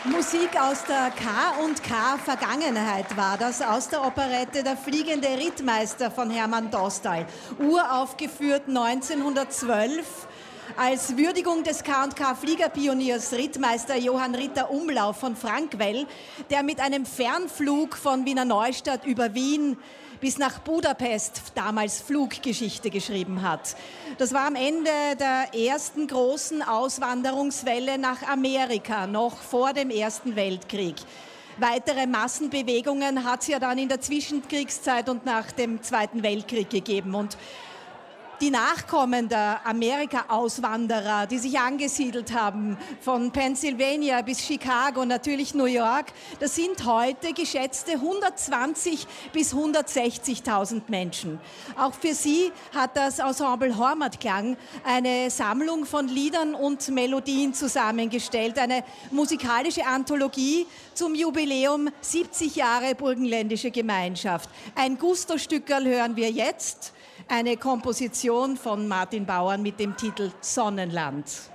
Musik aus der K&K Vergangenheit war das, aus der Operette Der fliegende Rittmeister von Hermann Dostal, uraufgeführt 1912 als Würdigung des K&K Fliegerpioniers Rittmeister Johann Ritter Umlauf von Frankwell, der mit einem Fernflug von Wiener Neustadt über Wien bis nach Budapest damals Fluggeschichte geschrieben hat. Das war am Ende der ersten großen Auswanderungswelle nach Amerika, noch vor dem Ersten Weltkrieg. Weitere Massenbewegungen hat es ja dann in der Zwischenkriegszeit und nach dem Zweiten Weltkrieg gegeben. Und die Nachkommen der Amerika-Auswanderer, die sich angesiedelt haben, von Pennsylvania bis Chicago, natürlich New York, das sind heute geschätzte 120.000 bis 160.000 Menschen. Auch für sie hat das Ensemble Heimatklang eine Sammlung von Liedern und Melodien zusammengestellt, eine musikalische Anthologie zum Jubiläum 70 Jahre Burgenländische Gemeinschaft. Ein Gusto-Stückerl hören wir jetzt. Eine Komposition von Martin Bauern mit dem Titel Sonnenland.